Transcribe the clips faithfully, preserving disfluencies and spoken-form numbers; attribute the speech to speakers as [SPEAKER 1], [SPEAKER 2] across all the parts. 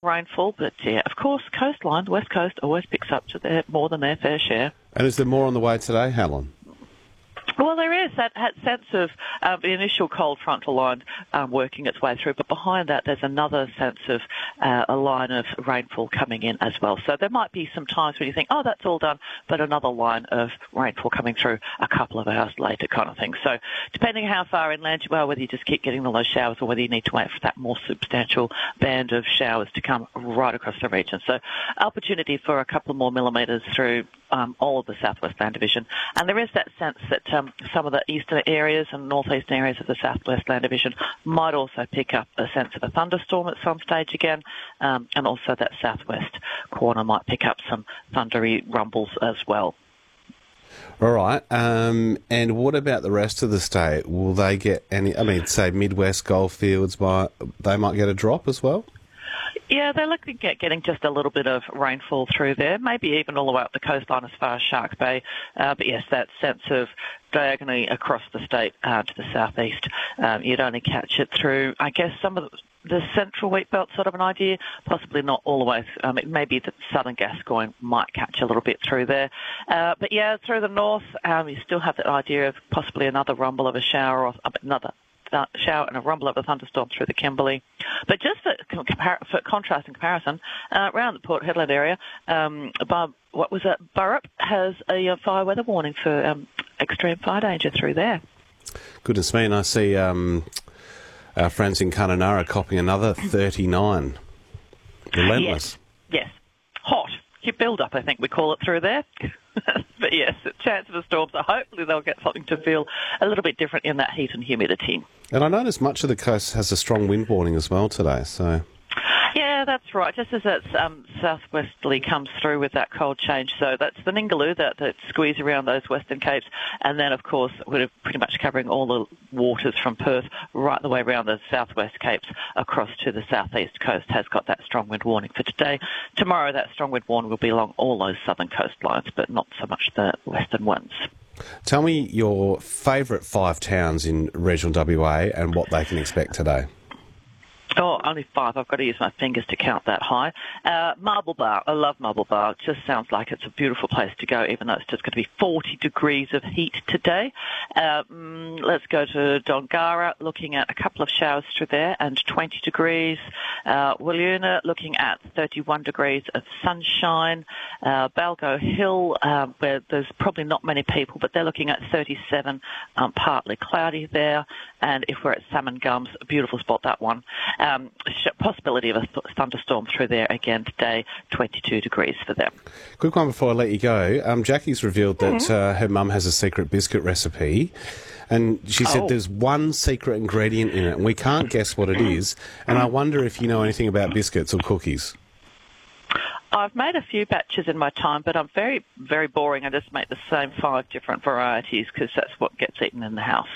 [SPEAKER 1] rainfall, but yeah, of course, coastline, west coast always picks up to their, more than their fair share.
[SPEAKER 2] And is there more on the way today, Helen?
[SPEAKER 1] Well, there is that, that sense of uh, the initial cold frontal line um, working its way through, but behind that there's another sense of uh, a line of rainfall coming in as well. So there might be some times when you think, oh, that's all done, but another line of rainfall coming through a couple of hours later kind of thing. So depending how far inland you are, whether you just keep getting the low showers or whether you need to wait for that more substantial band of showers to come right across the region. So opportunity for a couple more millimetres through um, all of the Southwest Land Division. And there is that sense that um, some of the eastern areas and northeastern areas of the Southwest Land Division might also pick up a sense of a thunderstorm at some stage again, um, and also that southwest corner might pick up some thundery rumbles as well.
[SPEAKER 2] All right. Um, and what about the rest of the state? Will they get any, I mean, say Midwest Goldfields, might, they might get a drop as well?
[SPEAKER 1] Yeah, they're looking at getting just a little bit of rainfall through there, maybe even all the way up the coastline as far as Shark Bay. Uh, but yes, that sense of diagonally across the state uh, to the southeast, um, you'd only catch it through, I guess, some of the, the central wheat belt sort of an idea, possibly not all the way. Um, it may be that southern Gascoyne might catch a little bit through there. Uh, but yeah, through the north, um, you still have that idea of possibly another rumble of a shower or uh, another shower and a rumble of a thunderstorm through the Kimberley. But just for, compar- for contrast and comparison, uh, around the Port Hedland area, um, above, what was it, Burrup has a uh, fire weather warning for um, extreme fire danger through there.
[SPEAKER 2] Goodness me, and I see um, our friends in Kununurra copying another thirty-nine. Relentless.
[SPEAKER 1] Yes, yes. Hot. You build up, I think we call it through there. But yes, the chance of a storm, so hopefully they'll get something to feel a little bit different in that heat and humidity.
[SPEAKER 2] And I notice much of the coast has a strong wind warning as well today, so...
[SPEAKER 1] Yeah, that's right. Just as it um, southwesterly comes through with that cold change. So that's the Ningaloo that, that squeeze around those western capes. And then, of course, we're pretty much covering all the waters from Perth right the way around the southwest capes across to the southeast coast has got that strong wind warning for today. Tomorrow, that strong wind warning will be along all those southern coastlines, but not so much the western ones.
[SPEAKER 2] Tell me your favourite five towns in regional W A and what they can expect today.
[SPEAKER 1] Oh, only five. I've got to use my fingers to count that high. Uh, Marble Bar. I love Marble Bar. It just sounds like it's a beautiful place to go, even though it's just going to be forty degrees of heat today. Um, let's go to Dongara, looking at a couple of showers through there, and twenty degrees. Uh, Wiluna, looking at thirty-one degrees of sunshine. Uh, Balgo Hill, uh, where there's probably not many people, but they're looking at thirty-seven, um, partly cloudy there. And if we're at Salmon Gums, a beautiful spot, that one. Um, possibility of a th- thunderstorm through there again today, twenty-two degrees for them.
[SPEAKER 2] Quick one before I let you go. Um, Jackie's revealed that
[SPEAKER 1] Mm-hmm.
[SPEAKER 2] uh, her mum has a secret biscuit recipe, and she said
[SPEAKER 1] Oh.
[SPEAKER 2] there's one secret ingredient in it, and we can't guess what it is. And I wonder if you know anything about biscuits or cookies.
[SPEAKER 1] I've made a few batches in my time, but I'm very, very boring. I just make the same five different varieties because that's what gets eaten in the house.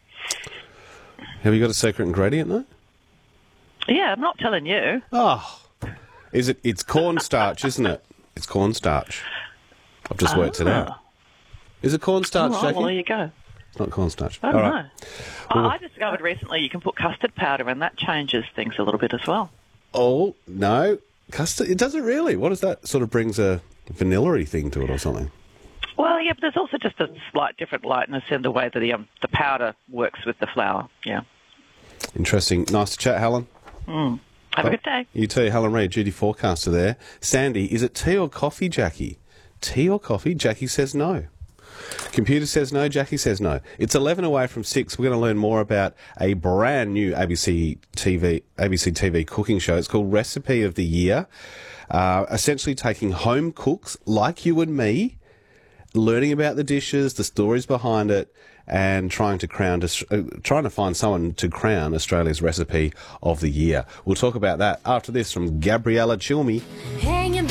[SPEAKER 2] Have you got a secret ingredient, though?
[SPEAKER 1] Yeah, I'm not telling you.
[SPEAKER 2] Oh, is it? It's cornstarch, isn't it? It's cornstarch. I've just worked it out. Is it cornstarch,
[SPEAKER 1] Oh,
[SPEAKER 2] Jackie?
[SPEAKER 1] well, there you go.
[SPEAKER 2] It's not cornstarch.
[SPEAKER 1] I don't
[SPEAKER 2] All
[SPEAKER 1] know.
[SPEAKER 2] right.
[SPEAKER 1] I-
[SPEAKER 2] Well-
[SPEAKER 1] I discovered recently you can put custard powder in. That changes things a little bit as well.
[SPEAKER 2] Oh, no. Custard? It doesn't really. What is that? Sort of brings a vanilla-y thing to it or something.
[SPEAKER 1] Well, yeah, but there's also just a slight different lightness in the way that the, um, the powder works with the flour. Yeah.
[SPEAKER 2] Interesting. Nice to chat, Helen.
[SPEAKER 1] Mm. Have a good day.
[SPEAKER 2] You too. Helen Reid, duty forecaster there. Sandy, is it tea or coffee, Jackie? Tea or coffee? Jackie says no. Computer says no, Jackie says no. It's eleven away from six. We're going to learn more about a brand new A B C T V, A B C T V cooking show. It's called Recipe of the Year. Uh, essentially taking home cooks like you and me, learning about the dishes, the stories behind it, and trying to crown, uh, trying to find someone to crown Australia's Recipe of the Year. We'll talk about that after this from Gabriella Chilmi.